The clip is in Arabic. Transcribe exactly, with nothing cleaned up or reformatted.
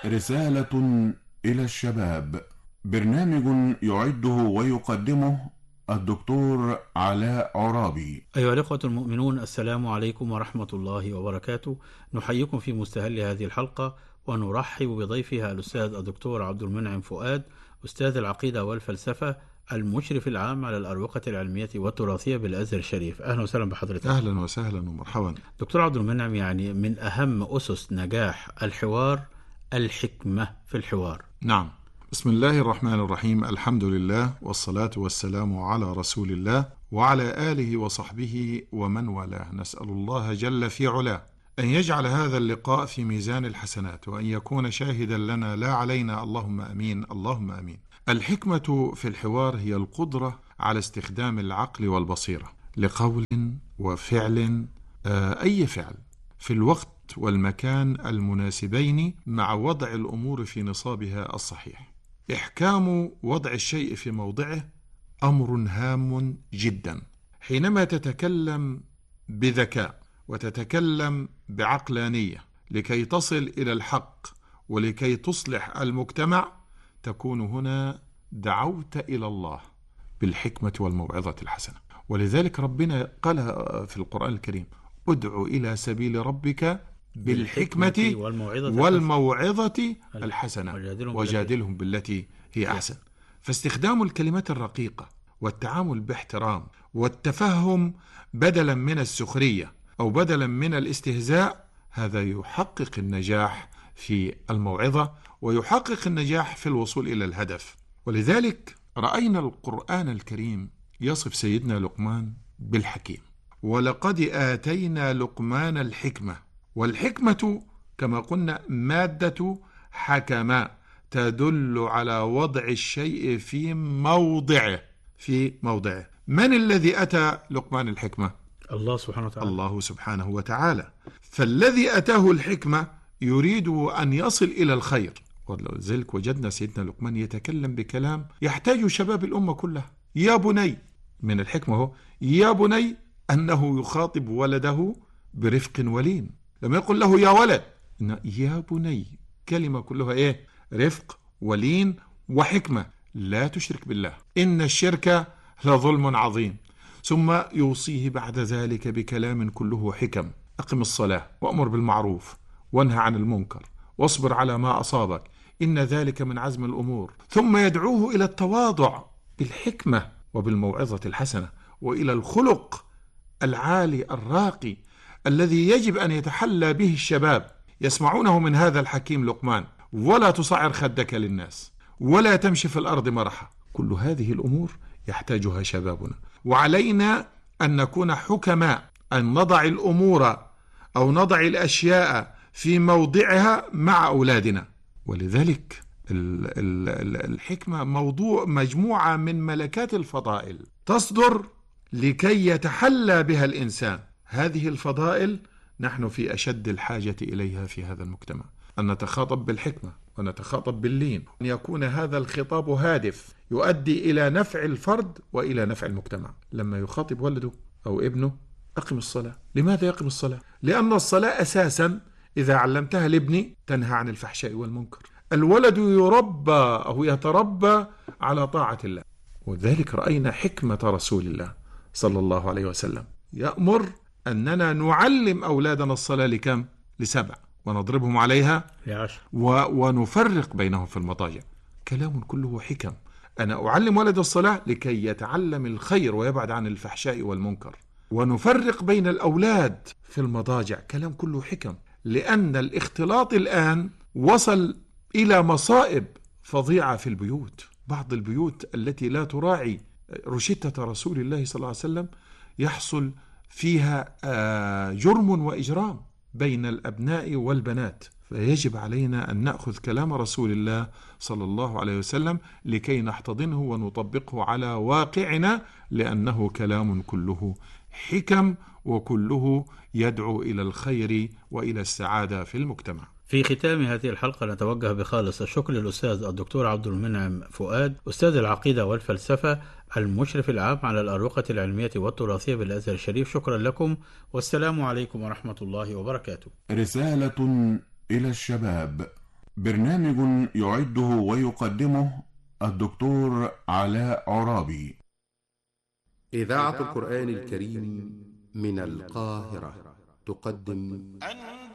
رسالة إلى الشباب. برنامج يعده ويقدمه الدكتور علاء عرابي. أيها الأخوة المؤمنون، السلام عليكم ورحمة الله وبركاته. نحييكم في مستهل هذه الحلقة ونرحب بضيفها الأستاذ الدكتور عبد المنعم فؤاد، أستاذ العقيدة والفلسفة، المشرف العام على الأروقة العلمية والتراثية بالأزهر الشريف. أهلا وسهلا بحضرتك. أهلا وسهلا ومرحبا. دكتور عبد المنعم، يعني من أهم أسس نجاح الحوار الحكمة في الحوار. نعم، بسم الله الرحمن الرحيم، الحمد لله والصلاة والسلام على رسول الله وعلى آله وصحبه ومن والاه. نسأل الله جل في علاه أن يجعل هذا اللقاء في ميزان الحسنات وأن يكون شاهدا لنا لا علينا، اللهم أمين اللهم أمين. الحكمة في الحوار هي القدرة على استخدام العقل والبصيرة لقول وفعل، آه أي فعل، في الوقت والمكان المناسبين مع وضع الأمور في نصابها الصحيح. إحكام وضع الشيء في موضعه أمر هام جدا. حينما تتكلم بذكاء وتتكلم بعقلانية لكي تصل إلى الحق ولكي تصلح المجتمع، تكون هنا دعوت إلى الله بالحكمة والموعظة الحسنة. ولذلك ربنا قال في القرآن الكريم: ادع إلى سبيل ربك بالحكمة والموعظة, والموعظة الحسنة وجادلهم بالتي هي أحسن. فاستخدام الكلمات الرقيقة والتعامل باحترام والتفهم بدلا من السخرية أو بدلا من الاستهزاء، هذا يحقق النجاح في الموعظة ويحقق النجاح في الوصول إلى الهدف. ولذلك رأينا القرآن الكريم يصف سيدنا لقمان بالحكيم: ولقد آتينا لقمان الحكمة. والحكمة كما قلنا مادة حكمة تدل على وضع الشيء في موضعه في موضعه. من الذي أتى لقمان الحكمة؟ الله سبحانه وتعالى. الله سبحانه وتعالى. فالذي أتاه الحكمة يريد أن يصل إلى الخير. ولذلك وجدنا سيدنا لقمان يتكلم بكلام يحتاج شباب الأمة كلها. يا بني، من الحكمة هو يا بني، أنه يخاطب ولده برفق ولين. لما يقول له يا ولد، إن يا بني كلمة كلها إيه؟ رفق ولين وحكمة. لا تشرك بالله، إن الشرك لظلم عظيم. ثم يوصيه بعد ذلك بكلام كله حكم: أقم الصلاة وأمر بالمعروف وانهى عن المنكر واصبر على ما أصابك إن ذلك من عزم الأمور. ثم يدعوه إلى التواضع بالحكمة وبالموعظة الحسنة وإلى الخلق العالي الراقي الذي يجب أن يتحلى به الشباب يسمعونه من هذا الحكيم لقمان. ولا تصعر خدك للناس ولا تمشي في الأرض مرحا. كل هذه الأمور يحتاجها شبابنا، وعلينا أن نكون حكماء، أن نضع الأمور أو نضع الأشياء في موضعها مع أولادنا. ولذلك الحكمة موضوع مجموعة من ملكات الفضائل تصدر لكي يتحلى بها الإنسان. هذه الفضائل نحن في أشد الحاجة إليها في هذا المجتمع، أن نتخاطب بالحكمة ونتخاطب باللين، أن يكون هذا الخطاب هادف يؤدي إلى نفع الفرد وإلى نفع المجتمع. لما يخاطب ولده أو ابنه: أقم الصلاة. لماذا يقم الصلاة؟ لأن الصلاة أساسا إذا علمتها لابني تنهى عن الفحشاء والمنكر. الولد يربى أو يتربى على طاعة الله. وذلك رأينا حكمة رسول الله صلى الله عليه وسلم يأمر أننا نعلم أولادنا الصلاة لكم؟ لسبع، ونضربهم عليها لعشر، و... ونفرق بينهم في المضاجع. كلام كله حكم. أنا أعلم ولد الصلاة لكي يتعلم الخير ويبعد عن الفحشاء والمنكر. ونفرق بين الأولاد في المضاجع. كلام كله حكم. لأن الاختلاط الآن وصل إلى مصائب فظيعة في البيوت. بعض البيوت التي لا تراعي رشدة رسول الله صلى الله عليه وسلم يحصل فيها جرم وإجرام بين الأبناء والبنات. فيجب علينا أن نأخذ كلام رسول الله صلى الله عليه وسلم لكي نحتضنه ونطبقه على واقعنا، لأنه كلام كله حكم وكله يدعو إلى الخير وإلى السعادة في المجتمع. في ختام هذه الحلقة نتوجه بخالص الشكر للأستاذ الدكتور عبد المنعم فؤاد، أستاذ العقيدة والفلسفة، المشرف العام على الأروقة العلمية والتراثية بالأزهر الشريف. شكرا لكم والسلام عليكم ورحمة الله وبركاته. رسالة إلى الشباب. برنامج يعده ويقدمه الدكتور علاء عرابي. إذاعة القرآن الكريم من القاهرة تقدم أن